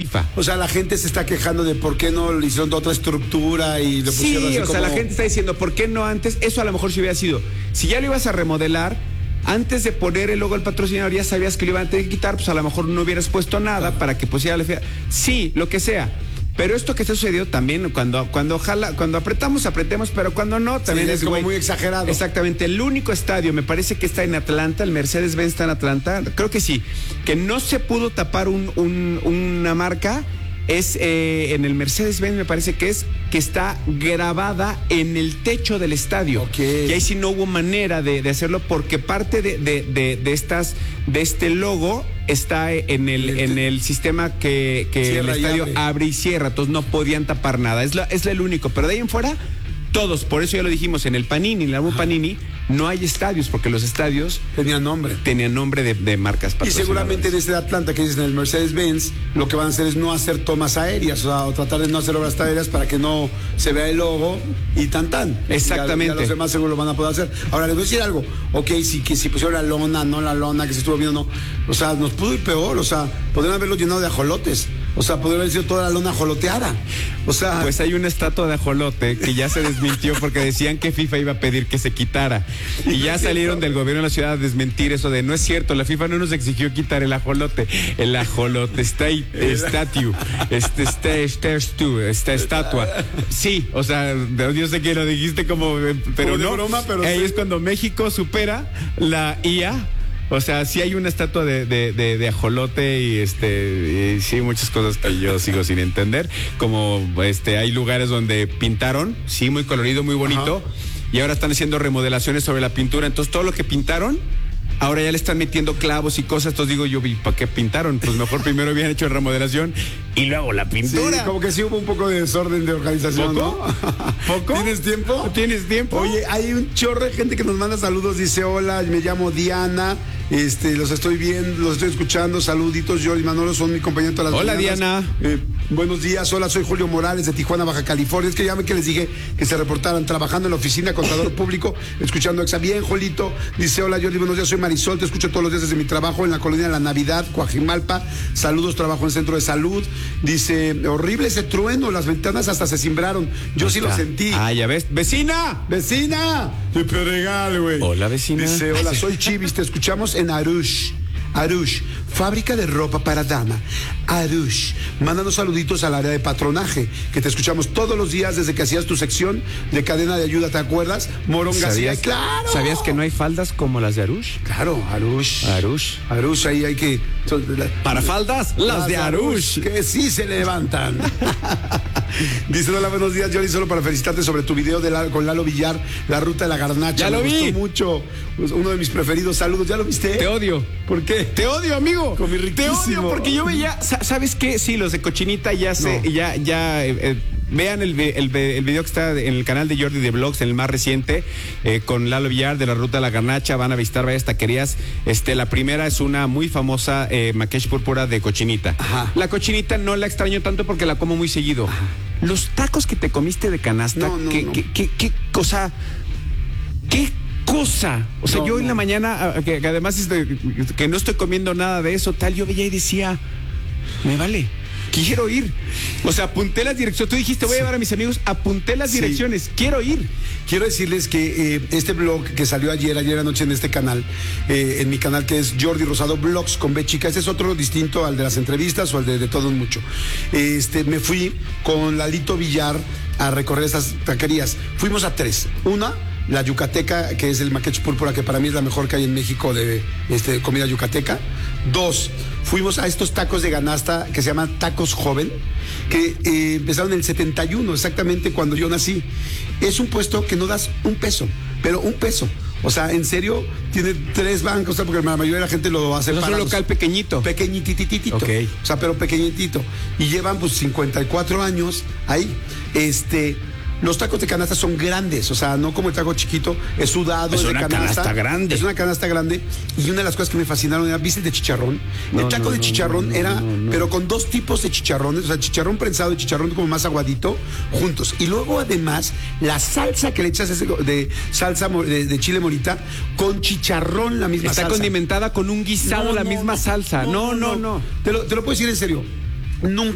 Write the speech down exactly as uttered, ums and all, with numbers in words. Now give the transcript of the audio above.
FIFA. O sea, la gente se está quejando de por qué no le hicieron otra estructura y lo pusieron Sí, así o como... sea, la gente está diciendo, ¿por qué no antes? Eso a lo mejor si hubiera sido, si ya lo ibas a remodelar, antes de poner el logo del patrocinador ya sabías que lo iban a tener que quitar, pues a lo mejor no hubieras puesto nada para que pusiera la fiesta. Sí, lo que sea. Pero esto que está sucediendo también, cuando, cuando ojalá, cuando apretamos, apretemos, pero cuando no, también Sí, es, es como güey, muy exagerado. Exactamente. El único estadio, me parece que está en Atlanta, el Mercedes-Benz está en Atlanta, creo que sí, que no se pudo tapar un, un, una marca, es eh, en el Mercedes-Benz, me parece que es, que está grabada en el techo del estadio. Okay. Y ahí sí no hubo manera de, de hacerlo, porque parte de, de, de, de estas, de este logo está en el, el en el sistema que, que el estadio abre. abre y cierra, entonces no podían tapar nada. Es, la, es el único, pero de ahí en fuera, todos, por eso ya lo dijimos, en el Panini, en el álbum Panini, no hay estadios, porque los estadios tenían nombre. Tenían nombre de, de marcas patrocinadoras. Y seguramente en este de Atlanta, que dicen el Mercedes-Benz, lo que van a hacer es no hacer tomas aéreas, o sea, o tratar de no hacer obras aéreas para que no se vea el logo y tan tan. Exactamente. Ya, ya los demás seguro lo van a poder hacer. Ahora les voy a decir algo, ok, si, que si pusieron la lona, no la lona, que se estuvo viendo, no. O sea, nos pudo ir peor, o sea, podrían haberlo llenado de ajolotes. O sea, podría haber sido toda la lona ajoloteada. O sea... Pues hay una estatua de ajolote que ya se desmintió porque decían que FIFA iba a pedir que se quitara. Y ya salieron del gobierno de la ciudad a desmentir eso de no es cierto, la FIFA no nos exigió quitar el ajolote. El ajolote está ahí, statue, este, este, este, este, esta estatua. Sí, o sea, yo sé que lo dijiste como, pero como no. de broma, pero ahí sí. Es cuando México supera la I A. O sea, sí hay una estatua de, de, de, de ajolote y este y sí muchas cosas que yo sigo sin entender. Como este hay lugares donde pintaron, sí, muy colorido, muy bonito. Ajá. Y ahora están haciendo remodelaciones sobre la pintura. Entonces todo lo que pintaron, ahora ya le están metiendo clavos y cosas. Entonces digo yo, ¿para qué pintaron? Pues mejor primero habían hecho remodelación y luego la pintura. Sí, como que sí hubo un poco de desorden de organización, ¿Poco? ¿no? ¿Poco? ¿Tienes tiempo? ¿Tienes tiempo? Oye, hay un chorro de gente que nos manda saludos. Dice, hola, me llamo Diana. Este, los estoy viendo, los estoy escuchando. Saluditos, yo y Manolo son mi compañero todas las Hola, mañanas. Diana. Eh, buenos días, hola, soy Julio Morales de Tijuana, Baja California. Es que ya ven que les dije que se reportaran trabajando en la oficina, contador público, escuchando Exa. Bien, Jolito. Dice, hola, Jordi, buenos días, soy Marisol, te escucho todos los días desde mi trabajo en la colonia La Navidad, Coajimalpa. Saludos, trabajo en centro de salud. Dice, horrible ese trueno, las ventanas hasta se cimbraron. Yo sí lo sentí. Ah, ya ves. ¡Vecina! ¡Vecina! Te peregal, güey. Hola, vecina. Dice, hola, soy Chivis, te escuchamos en Arush. Arush, fábrica de ropa para dama. Arush, mándanos saluditos al área de patronaje, que te escuchamos todos los días desde que hacías tu sección de cadena de ayuda, ¿te acuerdas? Morón García, claro. ¿Sabías que no hay faldas como las de Arush? Claro, Arush. Arush. Arush, ahí hay que... Para faldas, las, las de Arush. Que sí se levantan. Dice, hola, buenos días, Jordi, solo para felicitarte sobre tu video de la, con Lalo Villar, La Ruta de la Garnacha. Ya lo Me vi. gustó mucho. Uno de mis preferidos. Saludos, ¿ya lo viste? Te odio. ¿Por qué? Te odio, amigo. Con mi riquísimo. Te odio porque yo veía, ¿sabes qué? Sí, los de cochinita ya sé, no. ya, ya, eh, eh, vean el, el, el video que está en el canal de Jordi de Vlogs, en el más reciente, eh, con Lalo Villar de La Ruta de la Garnacha. Van a visitar varias taquerías. Este, la primera es una muy famosa eh, maquesh púrpura de cochinita. Ajá. La cochinita no la extraño tanto porque la como muy seguido. Ajá. Los tacos que te comiste de canasta, no, no, ¿qué, no. Qué, qué, qué cosa, qué cosa. O sea, no, yo no. en la mañana, que, que además es de, que no estoy comiendo nada de eso, tal, yo veía y decía, me vale. Quiero ir. O sea, apunté las direcciones. Tú dijiste, voy a llevar a mis amigos, apunté las sí. direcciones. Quiero ir. Quiero decirles que eh, este blog que salió ayer, ayer anoche en este canal, eh, en mi canal que es Jordi Rosado Vlogs con B chica, este es otro distinto al de las entrevistas o al de, de todo un mucho. Este, me fui con Lalito Villar a recorrer estas taquerías. Fuimos a tres. Una, la yucateca, que es el maquech púrpura, que para mí es la mejor que hay en México de este, comida yucateca. Dos, fuimos a estos tacos de canasta que se llaman Tacos Joven, que eh, empezaron en el setenta y uno, exactamente cuando yo nací. Es un puesto que no das un peso, pero un peso. O sea, en serio, tiene tres bancos, porque la mayoría de la gente lo hace para. Es un local pequeñito. Pequeñitititito. Okay. O sea, pero pequeñitito. Y llevan pues cincuenta y cuatro años ahí. Este... Los tacos de canasta son grandes, o sea, no como el taco chiquito, es sudado, es de una canasta, canasta grande. Es una canasta grande. Y una de las cosas que me fascinaron era, ¿viste el de chicharrón? No, el taco no, de chicharrón no, no, era, no, no. pero con dos tipos de chicharrones, o sea, chicharrón prensado y chicharrón como más aguadito, juntos. Y luego además, la salsa que le echas es de salsa de, de chile morita, con chicharrón la misma Está salsa. Está condimentada con un guisado, no, la misma salsa. No, no, no. no. Te, lo, te lo puedo decir en serio. Nunca